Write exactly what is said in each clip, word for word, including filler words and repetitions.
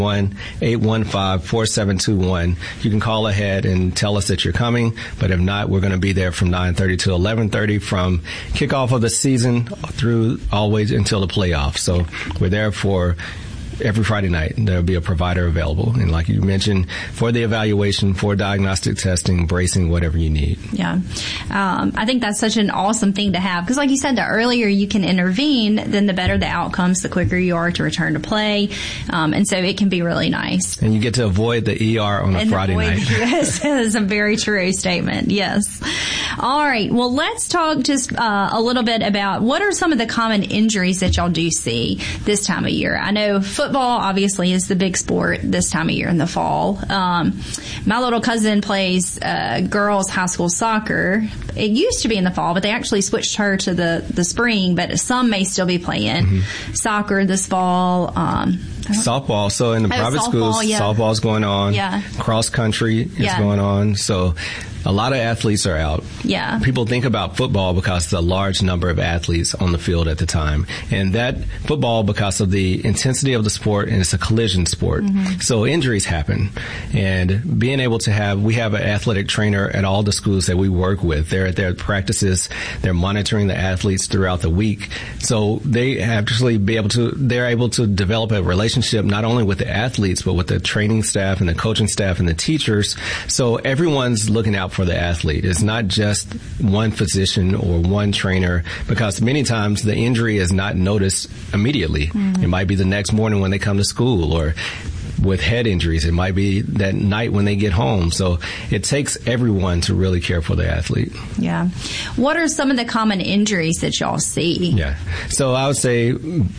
one eight one five four seven two one. You can call ahead and tell us that you're coming, but if not, we're going to be there from nine thirty to eleven thirty from kickoff of the season through always until the playoffs. So we're there for every Friday night. There'll be a provider available. And like you mentioned, for the evaluation, for diagnostic testing, bracing, whatever you need. Yeah. Um, I think that's such an awesome thing to have. Because like you said, the earlier you can intervene, then the better the outcomes, the quicker you are to return to play. Um, and so it can be really nice. And you get to avoid the E R on a and Friday avoid, night. Yes, that is a very true statement. Yes. All right. Well, let's talk just uh, a little bit about what are some of the common injuries that y'all do see this time of year. I know football obviously is the big sport this time of year in the fall. Um, my little cousin plays uh, girls high school soccer. It used to be in the fall, but they actually switched her to the, the spring, but some may still be playing mm-hmm. soccer this fall. Um, softball. So in the oh, private softball, schools, yeah. softball's going on. Yeah. Cross country is yeah. going on. So a lot of athletes are out. Yeah. People think about football because of the large number of athletes on the field at the time. And that football, because of the intensity of the sport, and it's a collision sport. Mm-hmm. So injuries happen. And being able to have, we have an athletic trainer at all the schools that we work with. They're at their practices. They're monitoring the athletes throughout the week. So they actually be able to, they're able to develop a relationship not only with the athletes, but with the training staff and the coaching staff and the teachers. So everyone's looking out for the athlete. It's not just one physician or one trainer, because many times the injury is not noticed immediately. Mm-hmm. It might be the next morning when they come to school, or with head injuries, it might be that night when they get home. So it takes everyone to really care for the athlete. Yeah. What are some of the common injuries that y'all see? Yeah. So I would say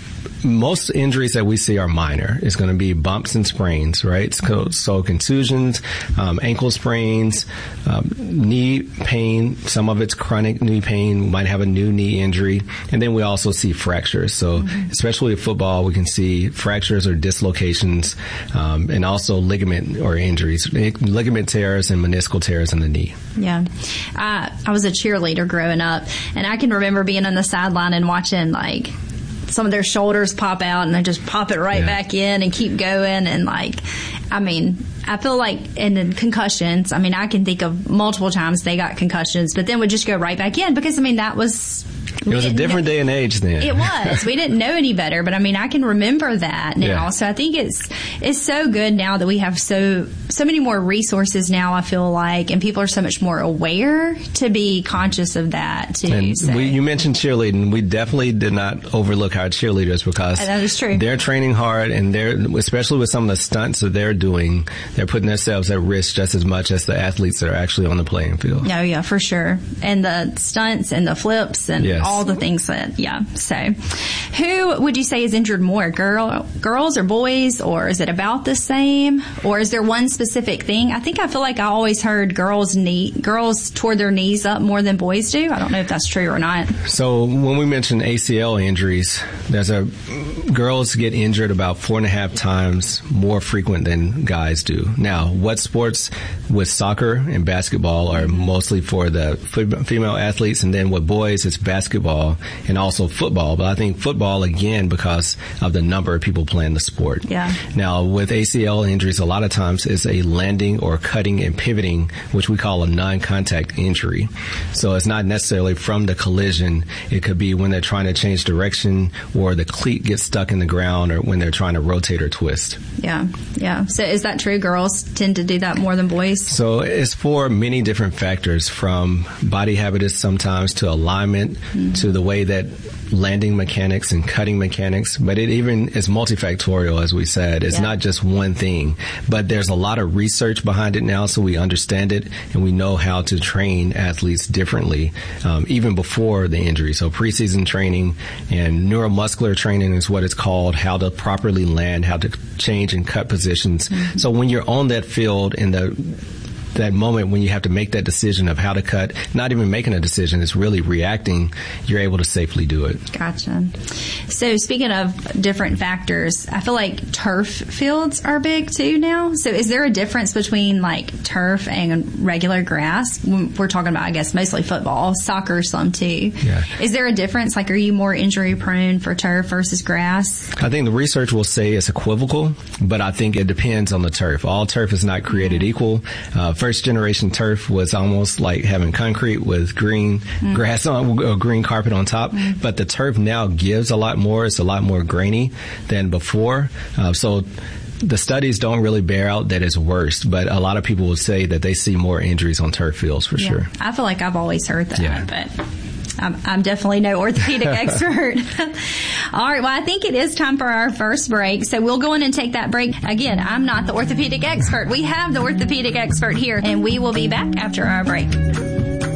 most injuries that we see are minor. It's going to be bumps and sprains, right? So, so contusions, um, ankle sprains, um, knee pain. Some of it's chronic knee pain. We might have a new knee injury. And then we also see fractures. So mm-hmm. especially with football, we can see fractures or dislocations, um, and also ligament or injuries, ligament tears and meniscal tears in the knee. Yeah. I, I was a cheerleader growing up, and I can remember being on the sideline and watching, like, some of their shoulders pop out and they just pop it right yeah. back in and keep going. And like, I mean, I feel like in the concussions, I mean, I can think of multiple times they got concussions, but then would just go right back in because, I mean, that was... It was a different day and age then. It was. We didn't know any better, but I mean, I can remember that now. Yeah. So I think it's it's so good now that we have so so many more resources now, I feel like, and people are so much more aware to be conscious of that too. And so. we, you mentioned cheerleading. We definitely did not overlook our cheerleaders because that is true. They're training hard, and they're, especially with some of the stunts that they're doing, they're putting themselves at risk just as much as the athletes that are actually on the playing field. Oh yeah, for sure. And the stunts and the flips and yes. all the things that, yeah. So who would you say is injured more, girl, girls or boys, or is it about the same, or is there one specific thing? I think I feel like I always heard girls knee, girls tore their knees up more than boys do. I don't know if that's true or not. So when we mention A C L injuries, there's a, girls get injured about four and a half times more frequent than guys do. Now, what sports with soccer and basketball are mostly for the female athletes, and then with boys, it's basketball and also football. But I think football, again, because of the number of people playing the sport. Yeah. Now, with A C L injuries, a lot of times it's a landing or cutting and pivoting, which we call a non-contact injury. So it's not necessarily from the collision. It could be when they're trying to change direction, or the cleat gets stuck in the ground, or when they're trying to rotate or twist. Yeah. Yeah. So is that true? Girls tend to do that more than boys? So it's for many different factors, from body habitus sometimes to alignment, mm-hmm. to the way that landing mechanics and cutting mechanics, but it even is multifactorial, as we said. It's yeah. not just one thing, but there's a lot of research behind it now, so we understand it and we know how to train athletes differently, um, even before the injury. So preseason training and neuromuscular training is what it's called, how to properly land, how to change and cut positions. Mm-hmm. So when you're on that field and the that moment when you have to make that decision of how to cut, not even making a decision, it's really reacting, you're able to safely do it. Gotcha. So speaking of different factors, I feel like turf fields are big too now. So is there a difference between like turf and regular grass? We're talking about, I guess, mostly football, soccer, some too. Yeah. Is there a difference? Like, are you more injury prone for turf versus grass? I think the research will say it's equivocal, but I think it depends on the turf. All turf is not created equal. Uh, first generation turf was almost like having concrete with green mm. grass on, uh, green carpet on top, mm. but the turf now gives a lot more. It's a lot more grainy than before. Uh, so the studies don't really bear out that it's worse, but a lot of people will say that they see more injuries on turf fields for yeah. sure. I feel like I've always heard that, yeah. but I'm, I'm definitely no orthopedic expert. All right. Well, I think it is time for our first break. So we'll go in and take that break. Again, I'm not the orthopedic expert. We have the orthopedic expert here, and we will be back after our break.